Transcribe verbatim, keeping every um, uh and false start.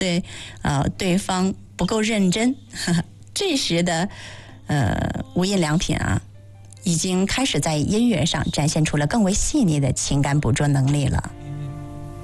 对呃对方不够认真，呵呵这时的呃无印良品啊，已经开始在音乐上展现出了更为细腻的情感捕捉能力了。